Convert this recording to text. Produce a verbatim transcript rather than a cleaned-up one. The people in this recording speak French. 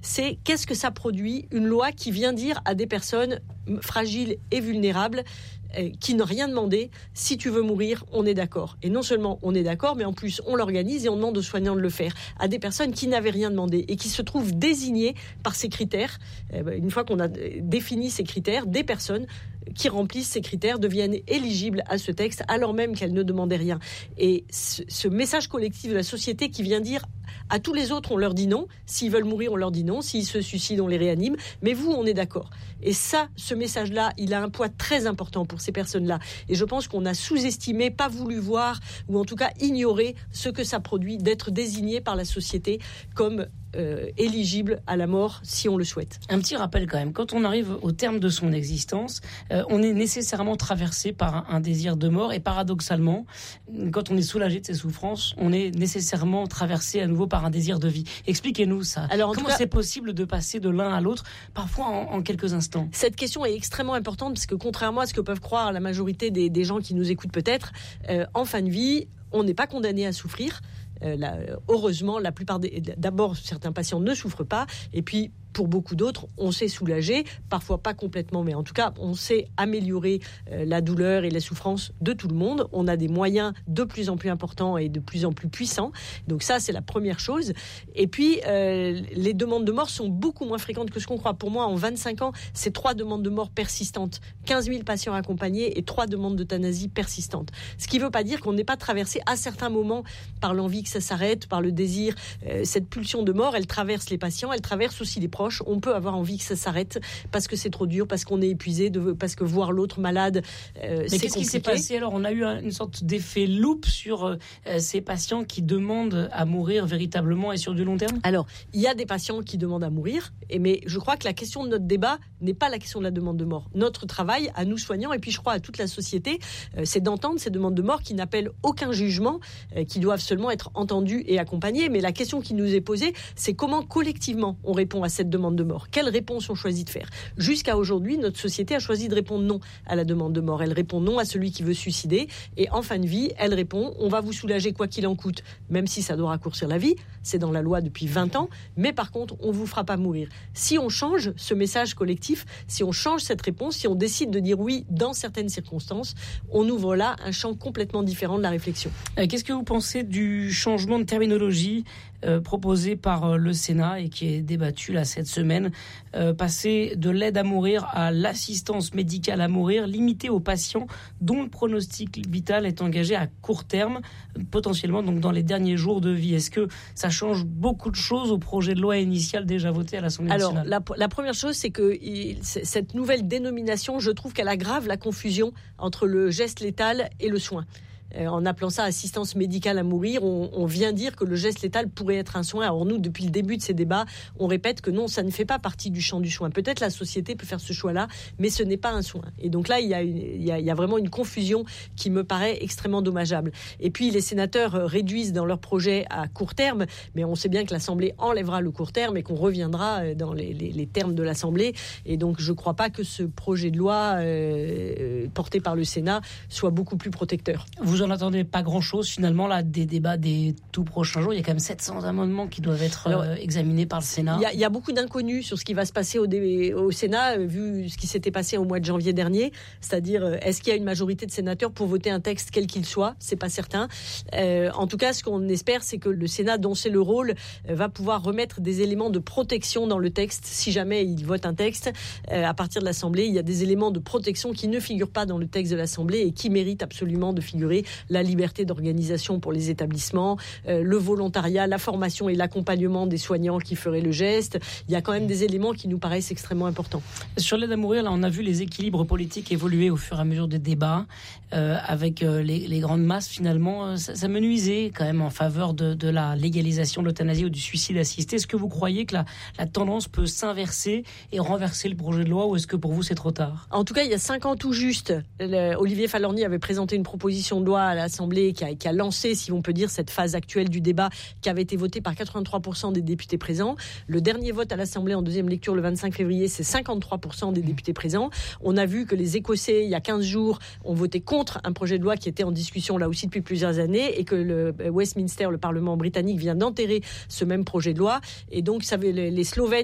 c'est qu'est-ce que ça produit, une loi qui vient dire à des personnes fragiles et vulnérables qui n'ont rien demandé, si tu veux mourir, on est d'accord. Et non seulement on est d'accord, mais en plus on l'organise et on demande aux soignants de le faire à des personnes qui n'avaient rien demandé et qui se trouvent désignées par ces critères. Une fois qu'on a défini ces critères, des personnes qui remplissent ces critères deviennent éligibles à ce texte alors même qu'elles ne demandaient rien. Et ce, ce message collectif de la société qui vient dire à tous les autres, on leur dit non. S'ils veulent mourir, on leur dit non. S'ils se suicident, on les réanime. Mais vous, on est d'accord. Et ça, ce message-là, il a un poids très important pour ces personnes-là. Et je pense qu'on a sous-estimé, pas voulu voir, ou en tout cas ignoré ce que ça produit d'être désigné par la société comme Euh, éligible à la mort si on le souhaite. Un petit rappel quand même, quand on arrive au terme de son existence, euh, on est nécessairement traversé par un, un désir de mort et paradoxalement, quand on est soulagé de ses souffrances, on est nécessairement traversé à nouveau par un désir de vie. Expliquez-nous ça. Alors, comment cas, c'est possible de passer de l'un à l'autre, parfois en, en quelques instants? Cette question est extrêmement importante parce que contrairement à ce que peuvent croire la majorité des, des gens qui nous écoutent peut-être, euh, en fin de vie, on n'est pas condamné à souffrir. Euh, là, heureusement, la plupart des, d'abord, certains patients ne souffrent pas, et puis pour beaucoup d'autres, on s'est soulagé, parfois pas complètement, mais en tout cas, on sait améliorer euh, la douleur et la souffrance de tout le monde. On a des moyens de plus en plus importants et de plus en plus puissants. Donc ça, c'est la première chose. Et puis, euh, les demandes de mort sont beaucoup moins fréquentes que ce qu'on croit. Pour moi, en vingt-cinq ans, c'est trois demandes de mort persistantes. quinze mille patients accompagnés et trois demandes d'euthanasie persistantes. Ce qui ne veut pas dire qu'on n'est pas traversé à certains moments par l'envie que ça s'arrête, par le désir. Euh, cette pulsion de mort, elle traverse les patients, elle traverse aussi les proches. On peut avoir envie que ça s'arrête parce que c'est trop dur, parce qu'on est épuisé, de, parce que voir l'autre malade, euh, Mais c'est qu'est-ce compliqué. qui s'est passé alors? On a eu un, une sorte d'effet loupe sur euh, ces patients qui demandent à mourir véritablement et sur du long terme? Alors, il y a des patients qui demandent à mourir, et mais je crois que la question de notre débat n'est pas la question de la demande de mort. Notre travail, à nous soignants, et puis je crois à toute la société, euh, c'est d'entendre ces demandes de mort qui n'appellent aucun jugement, euh, qui doivent seulement être entendues et accompagnées. Mais la question qui nous est posée, c'est comment collectivement on répond à cette demande de mort. Quelle réponse on choisit de faire? Jusqu'à aujourd'hui, notre société a choisi de répondre non à la demande de mort. Elle répond non à celui qui veut suicider. Et en fin de vie, elle répond on va vous soulager quoi qu'il en coûte, même si ça doit raccourcir la vie. C'est dans la loi depuis vingt ans. Mais par contre, on ne vous fera pas mourir. Si on change ce message collectif, si on change cette réponse, si on décide de dire oui dans certaines circonstances, on ouvre là un champ complètement différent de la réflexion. Euh, qu'est-ce que vous pensez du changement de terminologie euh, proposé par euh, le Sénat et qui est débattu là cette semaine, euh, passer de l'aide à mourir à l'assistance médicale à mourir, limitée aux patients dont le pronostic vital est engagé à court terme, potentiellement donc dans les derniers jours de vie. Est-ce que ça change beaucoup de choses au projet de loi initial déjà voté à l'Assemblée nationale? Alors, la, la première chose, c'est que il, c'est, cette nouvelle dénomination, je trouve qu'elle aggrave la confusion entre le geste létal et le soin. En appelant ça assistance médicale à mourir, on, on vient dire que le geste létal pourrait être un soin. Alors nous, depuis le début de ces débats, on répète que non, ça ne fait pas partie du champ du soin. Peut-être la société peut faire ce choix-là, mais ce n'est pas un soin. Et donc là, il y a, une, il y a, il y a vraiment une confusion qui me paraît extrêmement dommageable. Et puis les sénateurs réduisent dans leur projet à court terme, mais on sait bien que l'Assemblée enlèvera le court terme et qu'on reviendra dans les, les, les termes de l'Assemblée. Et donc je ne crois pas que ce projet de loi euh, porté par le Sénat soit beaucoup plus protecteur. Vous on n'attendait pas grand-chose finalement là des débats des tout prochains jours. Il y a quand même sept cents amendements qui doivent être Alors, euh, examinés par le Sénat. Il y, a, il y a beaucoup d'inconnus sur ce qui va se passer au, dé, au Sénat, euh, vu ce qui s'était passé au mois de janvier dernier. C'est-à-dire, euh, est-ce qu'il y a une majorité de sénateurs pour voter un texte quel qu'il soit? C'est pas certain. Euh, en tout cas, ce qu'on espère, c'est que le Sénat, dont c'est le rôle, euh, va pouvoir remettre des éléments de protection dans le texte. Si jamais il vote un texte, euh, à partir de l'Assemblée, il y a des éléments de protection qui ne figurent pas dans le texte de l'Assemblée et qui méritent absolument de figurer. La liberté d'organisation pour les établissements, euh, le volontariat, la formation et l'accompagnement des soignants qui feraient le geste. Il y a quand même des éléments qui nous paraissent extrêmement importants. Sur l'aide à mourir, là, on a vu les équilibres politiques évoluer au fur et à mesure des débats, euh, avec euh, les, les grandes masses, finalement, ça, ça menuisait quand même en faveur de, de la légalisation de l'euthanasie ou du suicide assisté. Est-ce que vous croyez que la, la tendance peut s'inverser et renverser le projet de loi, ou est-ce que pour vous c'est trop tard? En tout cas, il y a cinq ans tout juste, le, Olivier Falorni avait présenté une proposition de loi à l'Assemblée Qui a, qui a lancé, si on peut dire, cette phase actuelle du débat qui avait été votée par quatre-vingt-trois pour cent des députés présents. Le dernier vote à l'Assemblée en deuxième lecture le vingt-cinq février, c'est cinquante-trois pour cent des députés présents. On a vu que les Écossais, il y a quinze jours, ont voté contre un projet de loi qui était en discussion là aussi depuis plusieurs années et que le Westminster, le Parlement britannique, vient d'enterrer ce même projet de loi. Et donc, ça, les, les Slovènes